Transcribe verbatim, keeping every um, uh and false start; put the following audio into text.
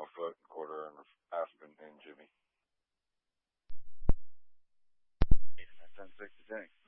a foot and quarter and aspen and Jimmy. ten sixty tank.